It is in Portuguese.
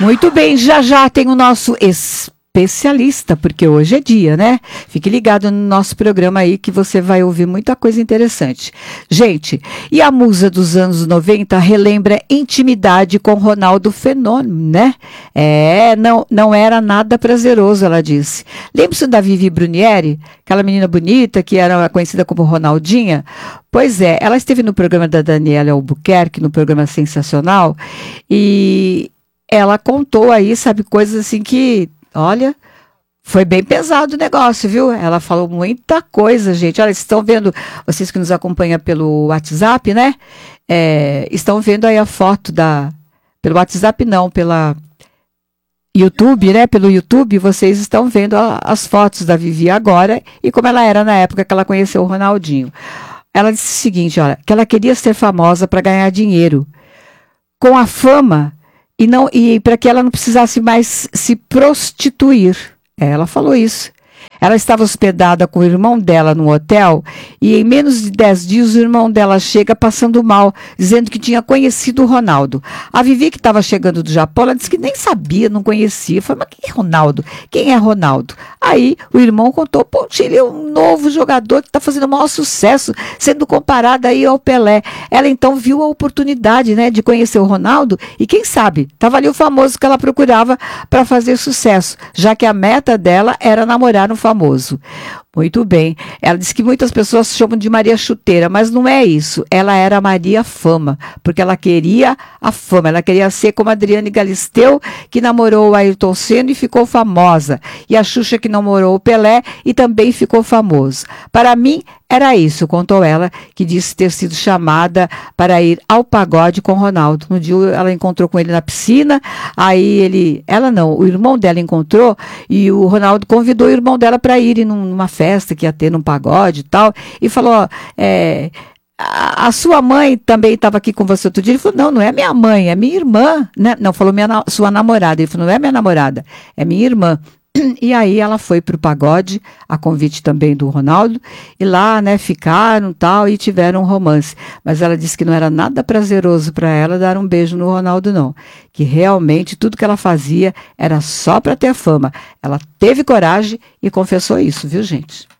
Muito bem, já já tem o nosso especialista, porque hoje é dia, né? Fique ligado no nosso programa aí que você vai ouvir muita coisa interessante. Gente, e a musa dos anos 90 relembra intimidade com Ronaldo Fenômeno, né? Não era nada prazeroso, ela disse. Lembra-se da Vivi Brunieri, aquela menina bonita que era conhecida como Ronaldinha? Pois é, ela esteve no programa da Daniela Albuquerque, no programa Sensacional, e ela contou aí, sabe, coisas assim que, olha, foi bem pesado o negócio, viu? Ela falou muita coisa, gente. Olha, estão vendo, vocês que nos acompanham pelo WhatsApp, né? Estão vendo aí a foto pelo WhatsApp não, pela YouTube, né? Pelo YouTube, vocês estão vendo as fotos da Vivi agora e como ela era na época que ela conheceu o Ronaldinho. Ela disse o seguinte, olha, que ela queria ser famosa para ganhar dinheiro. Com a fama, e para que ela não precisasse mais se prostituir. Ela falou isso. Ela estava hospedada com o irmão dela no hotel e em menos de 10 dias o irmão dela chega passando mal, dizendo que tinha conhecido o Ronaldo. A Vivi, que estava chegando do Japão, ela disse que nem sabia, não conhecia. Falei, mas quem é Ronaldo? Quem é Ronaldo? Aí o irmão contou, pô, ele é um novo jogador que está fazendo o maior sucesso, sendo comparado aí ao Pelé. Ela então viu a oportunidade, né, de conhecer o Ronaldo e quem sabe, estava ali o famoso que ela procurava para fazer sucesso, já que a meta dela era namorar um famoso. Muito bem. Ela disse que muitas pessoas chamam de Maria Chuteira, mas não é isso. Ela era Maria Fama, porque ela queria a fama. Ela queria ser como a Adriane Galisteu, que namorou o Ayrton Senna e ficou famosa. E a Xuxa, que namorou o Pelé e também ficou famoso. Para mim, era isso, contou ela, que disse ter sido chamada para ir ao pagode com Ronaldo. No dia ela encontrou com ele na piscina, aí o irmão dela encontrou e o Ronaldo convidou o irmão dela para ir numa festa que ia ter num pagode e tal, e falou, a sua mãe também estava aqui com você outro dia? Ele falou, não é minha mãe, é minha irmã, né? Não, falou sua namorada. Ele falou, não é minha namorada, é minha irmã. E aí ela foi para o pagode, a convite também do Ronaldo, e lá, né, ficaram tal, e tiveram um romance. Mas ela disse que não era nada prazeroso para ela dar um beijo no Ronaldo, não. Que realmente tudo que ela fazia era só para ter fama. Ela teve coragem e confessou isso, viu, gente?